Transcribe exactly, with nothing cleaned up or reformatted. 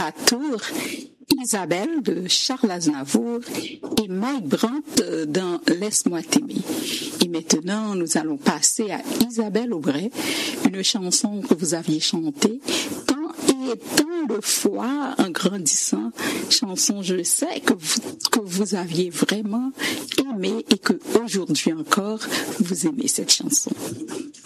à tour Isabelle de Charles Aznavour et Mike Brandt dans Laisse-moi t'aimer. Et maintenant, nous allons passer à Isabelle Aubray, une chanson que vous aviez chantée tant et tant de fois en grandissant, chanson je sais que vous, que vous aviez vraiment aimée et que aujourd'hui encore vous aimez cette chanson.